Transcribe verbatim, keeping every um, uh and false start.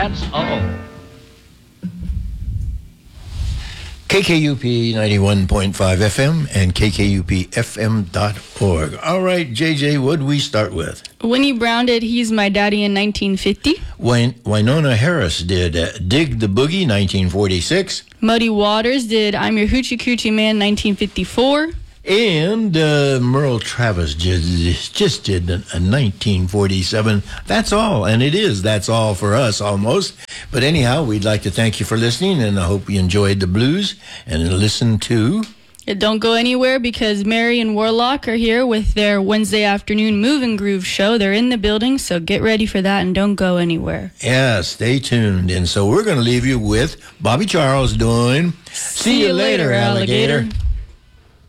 That's all. K K U P ninety-one point five F M and K K U P F M dot org. All right, J J, what do we start with? Winnie Brown did He's My Daddy in nineteen fifty. Wyn- Winona Harris did uh, Dig the Boogie, nineteen forty-six. Muddy Waters did I'm Your Hoochie Coochie Man, nineteen fifty-four. And uh, Merle Travis just, just did a, a nineteen forty-seven. That's all. And it is. That's all for us, almost. But anyhow, we'd like to thank you for listening, and I hope you enjoyed the blues and listen to... Don't go anywhere, because Mary and Warlock are here with their Wednesday afternoon Move and Groove show. They're in the building, so get ready for that and don't go anywhere. Yeah, stay tuned. And so we're going to leave you with Bobby Charles doing... See, See you later, alligator. alligator.